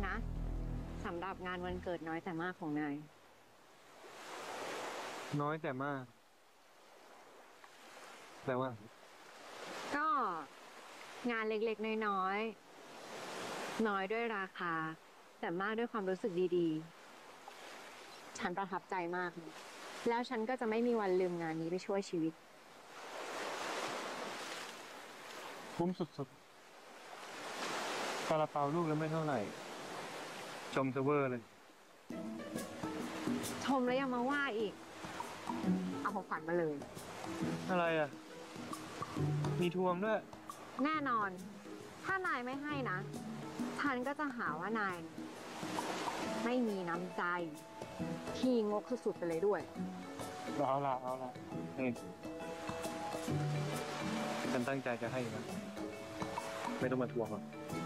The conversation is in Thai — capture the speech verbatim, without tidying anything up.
นะสำหรับงานวันเกิดน้อยแต่มากของนายน้อยแต่มากแปลว่าก็งานเล็กๆน้อยๆน้อยด้วยราคาแต่มากด้วยความรู้สึกดีๆฉันประทับใจมากเลยแล้วฉันก็จะไม่มีวันลืมงานนี้ไปช่วยชีวิตคุ้มสุดๆซาลาเปาลูกแล้วไม่เท่าไหร่ชมเซอร์เวอร์เลยชมแล้วยังมาว่าอีกเอาของขวัญมาเลยอะไรอ่ะมีทวงด้วยแน่นอนถ้านายไม่ให้นะฉันก็จะหาว่านายไม่มีน้ำใจขี้งกสุดๆไปเลยด้วยเอาละเอาละนี่ฉันตั้งใจจะให้นะไม่ต้องมาทวงหรอก